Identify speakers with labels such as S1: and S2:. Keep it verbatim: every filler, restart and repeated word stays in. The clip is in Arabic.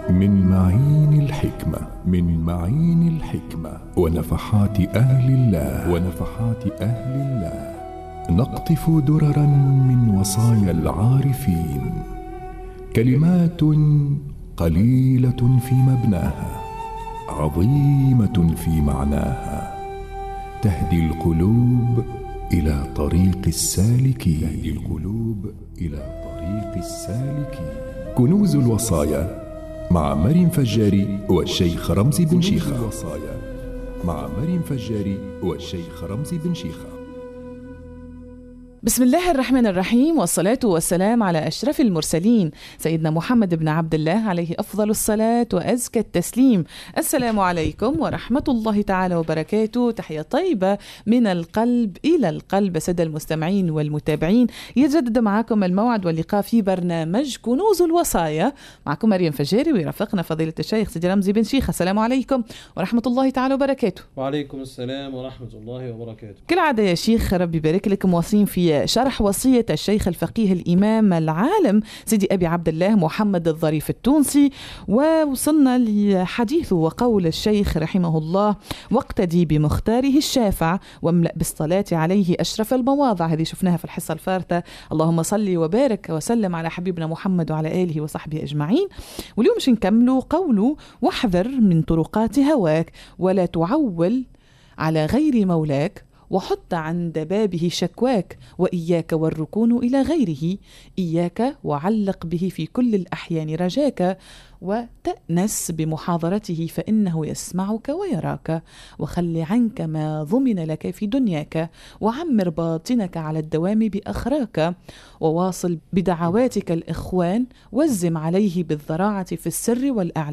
S1: من معين الحكمة من معين الحكمة ونفحات أهل الله ونفحات أهل الله نقطف دررا من وصايا العارفين، كلمات قليلة في مبناها عظيمة في معناها، تهدي القلوب إلى طريق السالكين تهدي القلوب إلى طريق السالكين. كنوز الوصايا مع مريم فجاري والشيخ رمزي بن شيخة. الوصايا مع مريم فجاري والشيخ رمزي بن شيخة.
S2: بسم الله الرحمن الرحيم، والصلاة والسلام على أشرف المرسلين سيدنا محمد بن عبد الله عليه أفضل الصلاة وأزكى التسليم. السلام عليكم ورحمة الله تعالى وبركاته. تحية طيبة من القلب إلى القلب سادة المستمعين والمتابعين. يتجدد معكم الموعد واللقاء في برنامج كنوز الوصايا، معكم مريم فجاري ويرافقنا فضيلة الشيخ سيدي رمزي بن شيخة. السلام عليكم ورحمة الله تعالى وبركاته.
S3: وعليكم السلام ورحمة الله وبركاته.
S2: كالعادة يا شيخ، ربي يبارك لكم، واصلين في شرح وصية الشيخ الفقيه الإمام العالم سيدي أبي عبد الله محمد الظريف التونسي، ووصلنا لحديث وقول الشيخ رحمه الله: واقتدي بمختاره الشافع واملأ بالصلاة عليه أشرف المواضع. هذه شفناها في الحصة الفارطة. اللهم صل وبارك وسلم على حبيبنا محمد وعلى آله وصحبه أجمعين. واليوم مش نكملوا قوله: واحذر من طرقات هواك ولا تعول على غير مولاك، وحط عند بابه شكواك، وإياك والركون إلى غيره، إياك وعلق به في كل الأحيان رجاك، وتأنس بمحاضرته فإنه يسمعك ويراك، وخل عنك ما ضمن لك في دنياك، وعمر باطنك على الدوام بأخراك، وواصل بدعواتك الإخوان، وزم عليه بالذراعة في السر والأعلى